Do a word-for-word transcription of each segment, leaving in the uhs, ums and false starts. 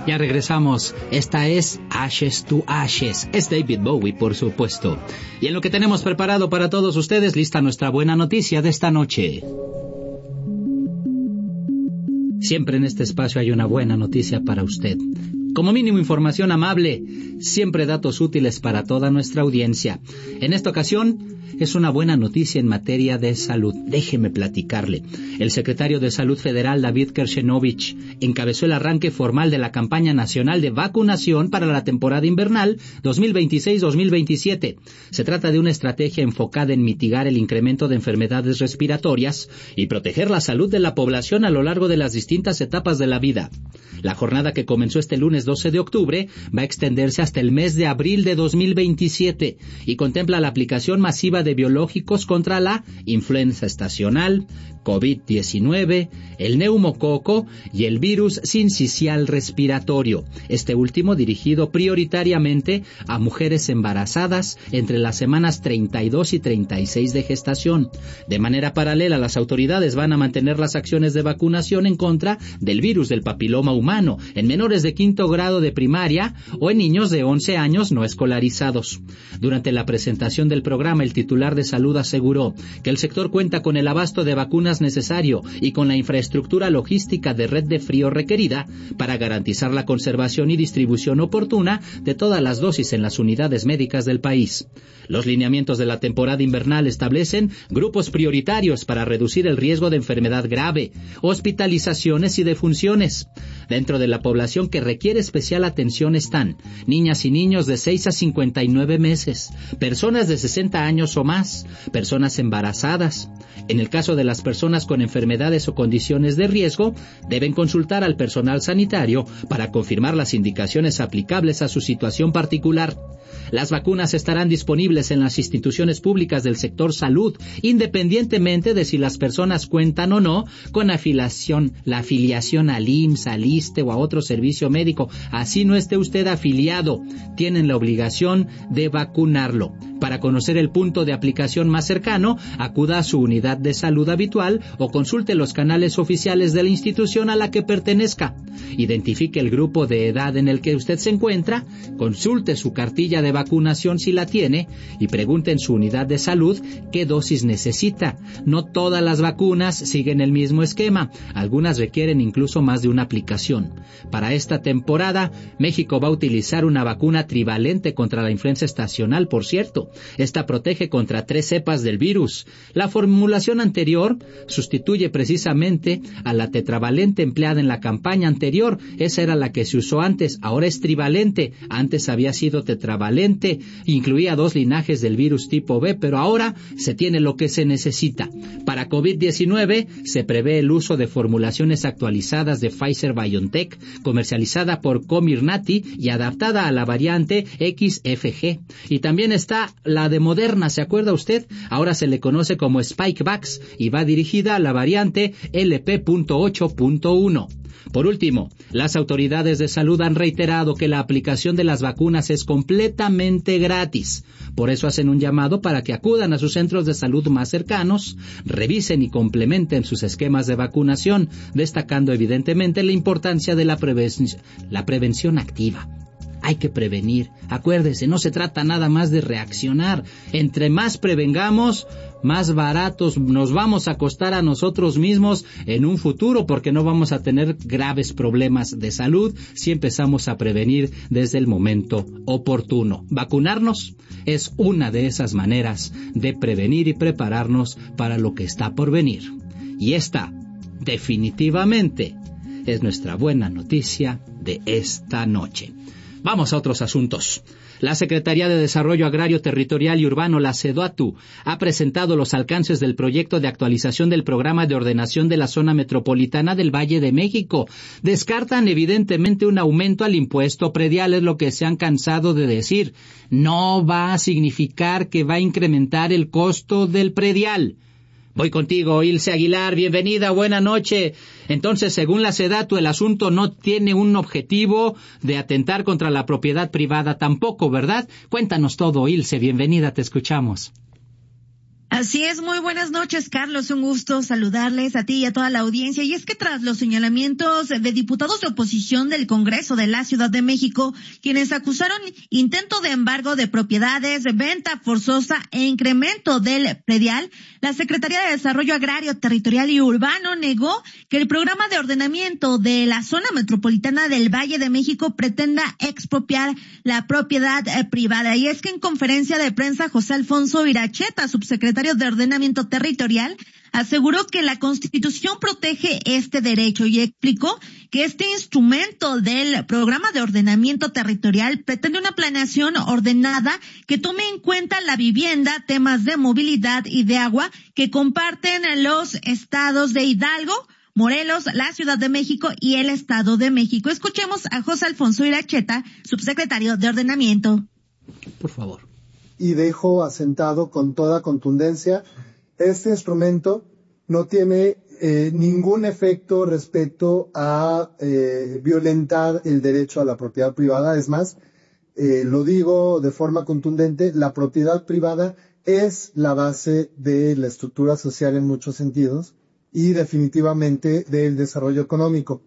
Ya regresamos. Esta es Ashes to Ashes. Es David Bowie, por supuesto. Y en lo que tenemos preparado para todos ustedes, lista nuestra buena noticia de esta noche. Siempre en este espacio hay una buena noticia para usted. Como mínimo información amable, siempre datos útiles para toda nuestra audiencia. En esta ocasión es una buena noticia en materia de salud. Déjeme platicarle. El secretario de Salud Federal, David Kershenovich, encabezó el arranque formal de la campaña nacional de vacunación para la temporada invernal dos mil veintiséis dos mil veintisiete. Se trata de una estrategia enfocada en mitigar el incremento de enfermedades respiratorias y proteger la salud de la población a lo largo de las distintas etapas de la vida. La jornada, que comenzó este lunes doce de octubre, va a extenderse hasta el mes de abril de dos mil veintisiete y contempla la aplicación masiva de biológicos contra la influenza estacional, covid diecinueve, el neumococo y el virus sincicial respiratorio, este último dirigido prioritariamente a mujeres embarazadas entre las semanas treinta y dos y treinta y seis de gestación. De manera paralela, las autoridades van a mantener las acciones de vacunación en contra del virus del papiloma humano en menores de quinto grado de primaria o en niños de once años no escolarizados. Durante la presentación del programa, el titular de salud aseguró que el sector cuenta con el abasto de vacunas necesario y con la infraestructura logística de red de frío requerida para garantizar la conservación y distribución oportuna de todas las dosis en las unidades médicas del país. Los lineamientos de la temporada invernal establecen grupos prioritarios para reducir el riesgo de enfermedad grave, hospitalizaciones y defunciones. Dentro de la población que requiere especial atención están niñas y niños de seis a cincuenta y nueve meses, personas de sesenta años o más, personas embarazadas. En el caso de las personas con enfermedades o condiciones de riesgo, deben consultar al personal sanitario para confirmar las indicaciones aplicables a su situación particular. Las vacunas estarán disponibles en las instituciones públicas del sector salud, independientemente de si las personas cuentan o no con afiliación, la afiliación al I M S S, al ISSSTE o a otro servicio médico. Así no esté usted afiliado, tienen la obligación de vacunarlo. Para conocer el punto de aplicación más cercano, acuda a su unidad de salud habitual o consulte los canales oficiales de la institución a la que pertenezca. Identifique el grupo de edad en el que usted se encuentra, consulte su cartilla de vacunación si la tiene y pregunte en su unidad de salud qué dosis necesita. No todas las vacunas siguen el mismo esquema, algunas requieren incluso más de una aplicación. Para esta temporada, México va a utilizar una vacuna trivalente contra la influenza estacional, por cierto. Esta protege contra tres cepas del virus. La formulación anterior sustituye precisamente a la tetravalente empleada en la campaña anterior. Esa era la que se usó antes, ahora es trivalente. Antes había sido tetravalente, incluía dos linajes del virus tipo B, pero ahora se tiene lo que se necesita. Para covid diecinueve se prevé el uso de formulaciones actualizadas de Pfizer-BioNTech, comercializada por Comirnaty y adaptada a la variante X F G. Y también está la de Moderna, ¿se acuerda usted? Ahora se le conoce como Spikevax y va dirigida a la variante L P ocho punto uno. Por último, las autoridades de salud han reiterado que la aplicación de las vacunas es completamente gratis. Por eso hacen un llamado para que acudan a sus centros de salud más cercanos, revisen y complementen sus esquemas de vacunación, destacando evidentemente la importancia de la preven- la prevención activa. Hay que prevenir. Acuérdese, no se trata nada más de reaccionar. Entre más prevengamos, más baratos nos vamos a costar a nosotros mismos en un futuro, porque no vamos a tener graves problemas de salud si empezamos a prevenir desde el momento oportuno. Vacunarnos es una de esas maneras de prevenir y prepararnos para lo que está por venir. Y esta, definitivamente, es nuestra buena noticia de esta noche. Vamos a otros asuntos. La Secretaría de Desarrollo Agrario Territorial y Urbano, la SEDATU, ha presentado los alcances del proyecto de actualización del programa de ordenación de la zona metropolitana del Valle de México. Descartan evidentemente un aumento al impuesto predial, es lo que se han cansado de decir. No va a significar que va a incrementar el costo del predial. Voy contigo, Ilse Aguilar, bienvenida, buena noche. Entonces, según la SEDATU, el asunto no tiene un objetivo de atentar contra la propiedad privada tampoco, ¿verdad? Cuéntanos todo, Ilse, bienvenida, te escuchamos. Así es, muy buenas noches, Carlos. Un gusto saludarles a ti y a toda la audiencia. Y es que tras los señalamientos de diputados de oposición del Congreso de la Ciudad de México, quienes acusaron intento de embargo de propiedades, venta forzosa e incremento del predial, la Secretaría de Desarrollo Agrario, Territorial y Urbano negó que el programa de ordenamiento de la zona metropolitana del Valle de México pretenda expropiar la propiedad eh, privada. Y es que en conferencia de prensa, José Alfonso Iracheta, subsecretario de Ordenamiento Territorial, aseguró que la Constitución protege este derecho y explicó que este instrumento del programa de ordenamiento territorial pretende una planeación ordenada que tome en cuenta la vivienda, temas de movilidad y de agua que comparten los estados de Hidalgo, Morelos, la Ciudad de México y el Estado de México. Escuchemos a José Alfonso Iracheta, subsecretario de Ordenamiento. Por favor. Y dejo asentado con toda contundencia, este instrumento no tiene eh, ningún efecto respecto a eh, violentar el derecho a la propiedad privada. Es más, eh, lo digo de forma contundente, la propiedad privada es la base de la estructura social en muchos sentidos y definitivamente del desarrollo económico.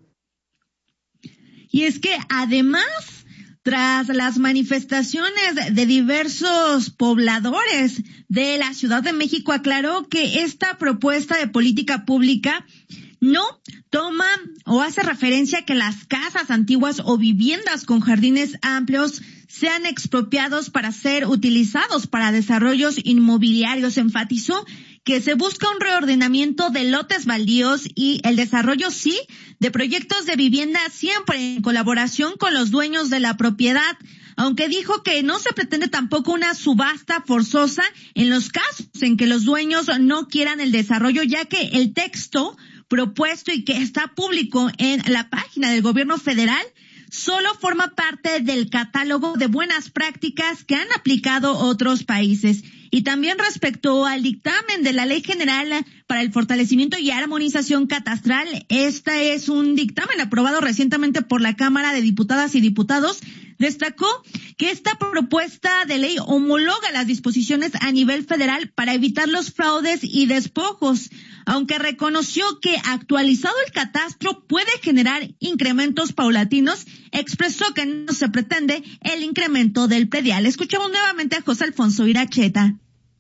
Y es que además, tras las manifestaciones de diversos pobladores de la Ciudad de México, aclaró que esta propuesta de política pública no toma o hace referencia a que las casas antiguas o viviendas con jardines amplios sean expropiados para ser utilizados para desarrollos inmobiliarios. Enfatizó que se busca un reordenamiento de lotes baldíos y el desarrollo, sí, de proyectos de vivienda siempre en colaboración con los dueños de la propiedad, aunque dijo que no se pretende tampoco una subasta forzosa en los casos en que los dueños no quieran el desarrollo, ya que el texto propuesto y que está público en la página del gobierno federal solo forma parte del catálogo de buenas prácticas que han aplicado otros países. Y también respecto al dictamen de la Ley General para el Fortalecimiento y Armonización Catastral, este es un dictamen aprobado recientemente por la Cámara de Diputadas y Diputados. Destacó que esta propuesta de ley homologa las disposiciones a nivel federal para evitar los fraudes y despojos, aunque reconoció que actualizado el catastro puede generar incrementos paulatinos, expresó que no se pretende el incremento del predial. Escuchamos nuevamente a José Alfonso Iracheta.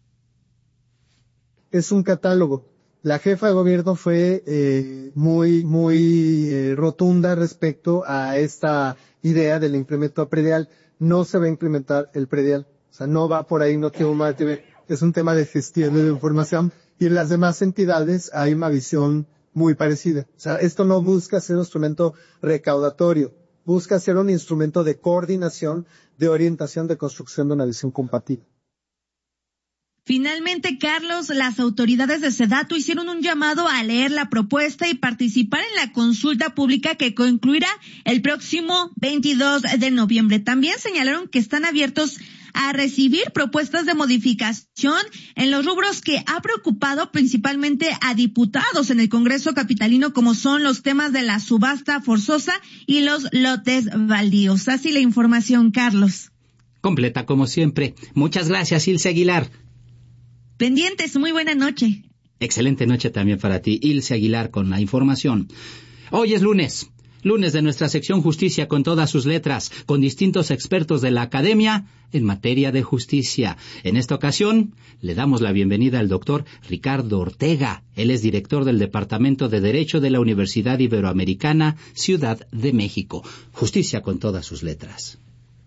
Es un catálogo. La jefa de gobierno fue eh, muy, muy eh, rotunda respecto a esta idea del incremento predial. No se va a implementar el predial. O sea, no va por ahí, no tiene un más, es un tema de gestión de información. Y en las demás entidades hay una visión muy parecida. O sea, esto no busca ser un instrumento recaudatorio, busca ser un instrumento de coordinación, de orientación, de construcción de una visión compatible. Finalmente, Carlos, las autoridades de SEDATU hicieron un llamado a leer la propuesta y participar en la consulta pública que concluirá el próximo veintidós de noviembre. También señalaron que están abiertos a recibir propuestas de modificación en los rubros que ha preocupado principalmente a diputados en el Congreso capitalino, como son los temas de la subasta forzosa y los lotes baldíos. Así la información, Carlos. Completa como siempre. Muchas gracias, Ilse Aguilar. Pendientes, muy buena noche. Excelente noche también para ti, Ilse Aguilar, con la información. Hoy es lunes, lunes de nuestra sección Justicia con todas sus letras, con distintos expertos de la academia en materia de justicia. En esta ocasión, le damos la bienvenida al doctor Ricardo Ortega. Él es director del Departamento de Derecho de la Universidad Iberoamericana, Ciudad de México. Justicia con todas sus letras.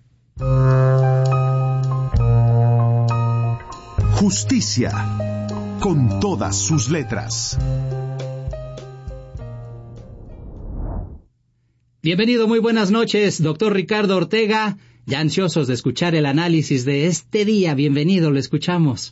Justicia con todas sus letras. Bienvenido, muy buenas noches, doctor Ricardo Ortega. Ya ansiosos de escuchar el análisis de este día. Bienvenido, lo escuchamos.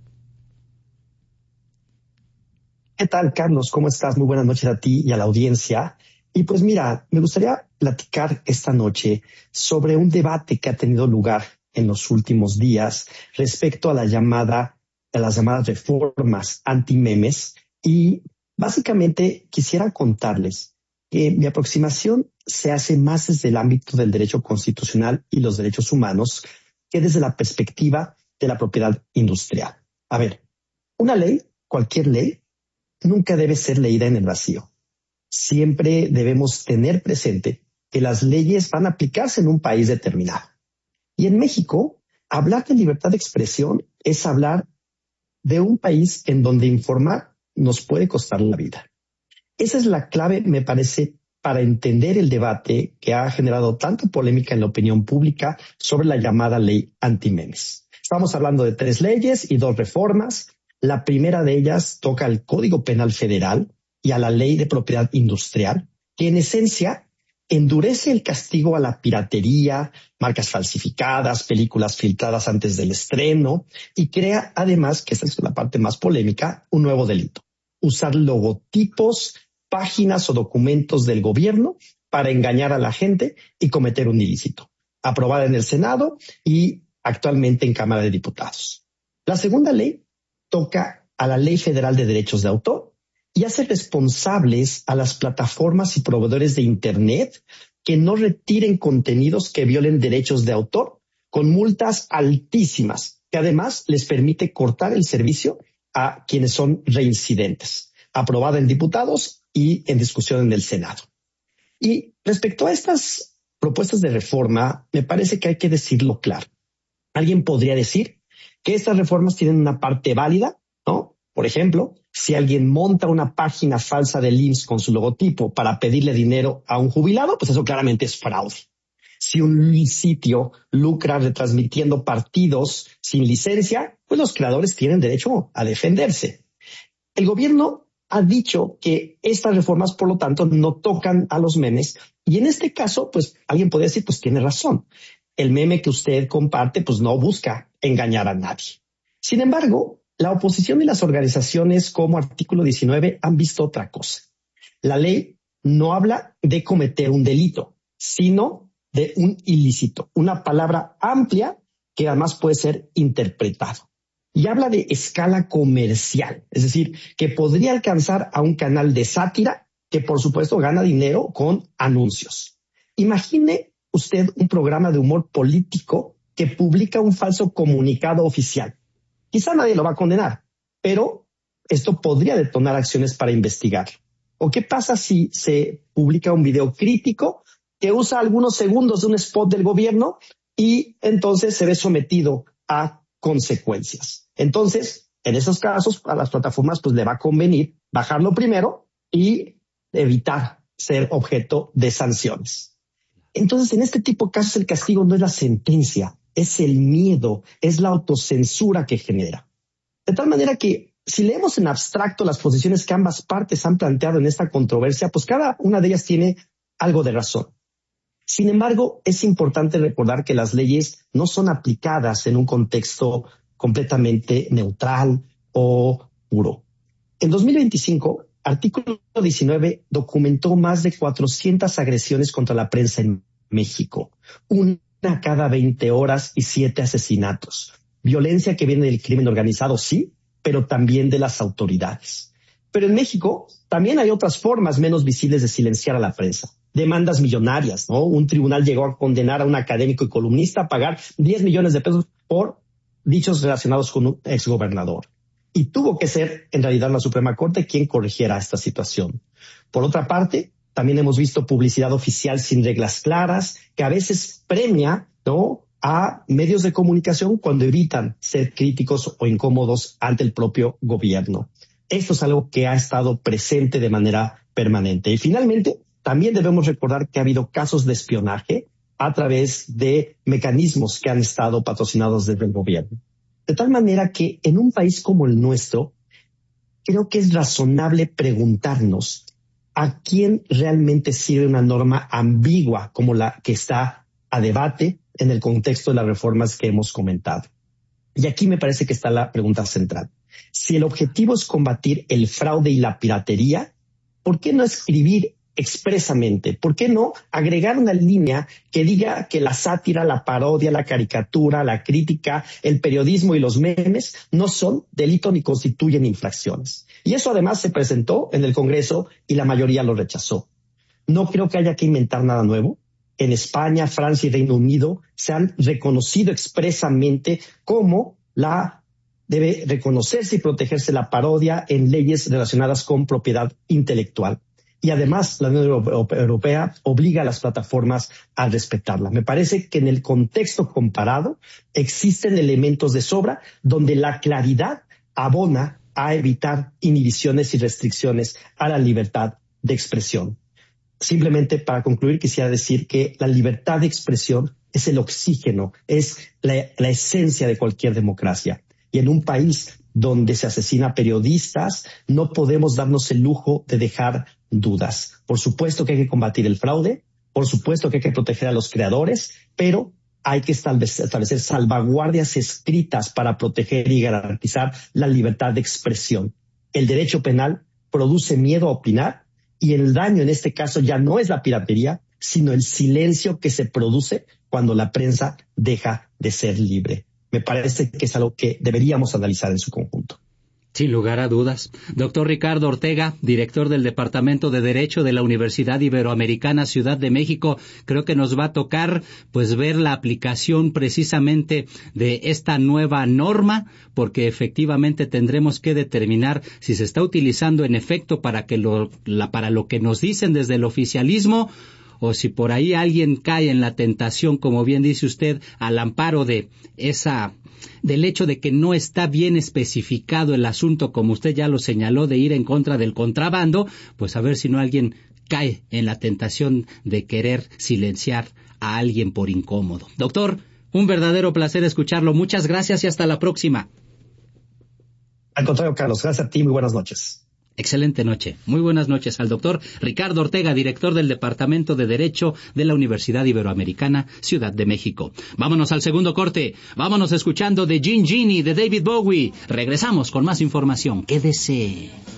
¿Qué tal, Carlos? ¿Cómo estás? Muy buenas noches a ti y a la audiencia. Y pues mira, me gustaría platicar esta noche sobre un debate que ha tenido lugar en los últimos días respecto a la llamada, a las llamadas reformas anti-memes. Y básicamente quisiera contarles que mi aproximación se hace más desde el ámbito del derecho constitucional y los derechos humanos que desde la perspectiva de la propiedad industrial. A ver, Una ley, cualquier ley, nunca debe ser leída en el vacío. Siempre debemos tener presente que las leyes van a aplicarse en un país determinado. Y en México, hablar de libertad de expresión es hablar de un país en donde informar nos puede costar la vida. Esa es la clave, me parece, para entender el debate que ha generado tanta polémica en la opinión pública sobre la llamada ley antimemes. Estamos hablando de tres leyes y dos reformas. La primera de ellas toca al Código Penal Federal y a la Ley de Propiedad Industrial, que en esencia endurece el castigo a la piratería, marcas falsificadas, películas filtradas antes del estreno y crea además, que esta es la parte más polémica, un nuevo delito: usar logotipos, páginas o documentos del gobierno para engañar a la gente y cometer un ilícito. Aprobada en el Senado y actualmente en Cámara de Diputados. La segunda ley toca a la Ley Federal de Derechos de Autor y hace responsables a las plataformas y proveedores de Internet que no retiren contenidos que violen derechos de autor, con multas altísimas, que además les permite cortar el servicio a quienes son reincidentes. Aprobada en diputados y en discusión en el Senado. Y respecto a estas propuestas de reforma, me parece que hay que decirlo claro. Alguien podría decir que estas reformas tienen una parte válida, ¿no? Por ejemplo, si alguien monta una página falsa del I M S S con su logotipo para pedirle dinero a un jubilado, pues eso claramente es fraude. Si un sitio lucra retransmitiendo partidos sin licencia, pues los creadores tienen derecho a defenderse. El gobierno ha dicho que estas reformas, por lo tanto, no tocan a los memes. Y en este caso, pues alguien podría decir, pues tiene razón. El meme que usted comparte, pues no busca engañar a nadie. Sin embargo, la oposición y las organizaciones como Artículo diecinueve han visto otra cosa. La ley no habla de cometer un delito, sino de un ilícito, una palabra amplia que además puede ser interpretado. Y habla de escala comercial, es decir, que podría alcanzar a un canal de sátira que por supuesto gana dinero con anuncios. Imagine usted un programa de humor político que publica un falso comunicado oficial. Quizá nadie lo va a condenar, pero esto podría detonar acciones para investigar. ¿O qué pasa si se publica un video crítico que usa algunos segundos de un spot del gobierno y entonces se ve sometido a consecuencias? Entonces, en esos casos, a las plataformas pues le va a convenir bajarlo primero y evitar ser objeto de sanciones. Entonces, en este tipo de casos, el castigo no es la sentencia, es el miedo, es la autocensura que genera. De tal manera que si leemos en abstracto las posiciones que ambas partes han planteado en esta controversia, pues cada una de ellas tiene algo de razón. Sin embargo, es importante recordar que las leyes no son aplicadas en un contexto completamente neutral o puro. En dos mil veinticinco, Artículo diecinueve documentó más de cuatrocientas agresiones contra la prensa en México, una cada veinte horas y siete asesinatos. Violencia que viene del crimen organizado, sí, pero también de las autoridades. Pero en México también hay otras formas menos visibles de silenciar a la prensa. Demandas millonarias, ¿no? Un tribunal llegó a condenar a un académico y columnista a pagar diez millones de pesos por dichos relacionados con un exgobernador. Y tuvo que ser, en realidad, la Suprema Corte quien corrigiera esta situación. Por otra parte, también hemos visto publicidad oficial sin reglas claras, que a veces premia, ¿no?, a medios de comunicación cuando evitan ser críticos o incómodos ante el propio gobierno. Esto es algo que ha estado presente de manera permanente. Y finalmente, también debemos recordar que ha habido casos de espionaje a través de mecanismos que han estado patrocinados desde el gobierno. De tal manera que en un país como el nuestro, creo que es razonable preguntarnos a quién realmente sirve una norma ambigua como la que está a debate en el contexto de las reformas que hemos comentado. Y aquí me parece que está la pregunta central. Si el objetivo es combatir el fraude y la piratería, ¿por qué no escribir expresamente? ¿Por qué no agregar una línea que diga que la sátira, la parodia, la caricatura, la crítica, el periodismo y los memes no son delito ni constituyen infracciones? Y eso además se presentó en el Congreso y la mayoría lo rechazó. No creo que haya que inventar nada nuevo. En España, Francia y Reino Unido se han reconocido expresamente como la Debe reconocerse y protegerse la parodia en leyes relacionadas con propiedad intelectual. Y además la Unión Europea obliga a las plataformas a respetarla. Me parece que en el contexto comparado existen elementos de sobra donde la claridad abona a evitar inhibiciones y restricciones a la libertad de expresión. Simplemente para concluir quisiera decir que la libertad de expresión es el oxígeno, es la, la esencia de cualquier democracia. Y en un país donde se asesina periodistas, no podemos darnos el lujo de dejar dudas. Por supuesto que hay que combatir el fraude, por supuesto que hay que proteger a los creadores, pero hay que establecer, establecer salvaguardias escritas para proteger y garantizar la libertad de expresión. El derecho penal produce miedo a opinar y el daño en este caso ya no es la piratería, sino el silencio que se produce cuando la prensa deja de ser libre. Me parece que es algo que deberíamos analizar en su conjunto. Sin lugar a dudas. Doctor Ricardo Ortega, director del Departamento de Derecho de la Universidad Iberoamericana Ciudad de México, creo que nos va a tocar pues ver la aplicación precisamente de esta nueva norma, porque efectivamente tendremos que determinar si se está utilizando en efecto para que lo, la, para lo que nos dicen desde el oficialismo, o si por ahí alguien cae en la tentación, como bien dice usted, al amparo de esa, del hecho de que no está bien especificado el asunto, como usted ya lo señaló, de ir en contra del contrabando, pues a ver si no alguien cae en la tentación de querer silenciar a alguien por incómodo. Doctor, un verdadero placer escucharlo. Muchas gracias y hasta la próxima. Al contrario, Carlos, gracias a ti. Muy buenas noches. Excelente noche. Muy buenas noches al doctor Ricardo Ortega, director del Departamento de Derecho de la Universidad Iberoamericana Ciudad de México. Vámonos al segundo corte. Vámonos escuchando de Jean Genie de David Bowie. Regresamos con más información. Quédese.